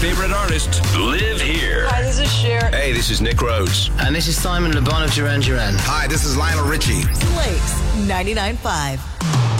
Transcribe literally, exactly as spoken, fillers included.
favorite artist live here. Hi, this is Cher. Hey, this is Nick Rhodes. And this is Simon Le Bon of Duran Duran. Hi, this is Lionel Richie. Blake's ninety-nine point five.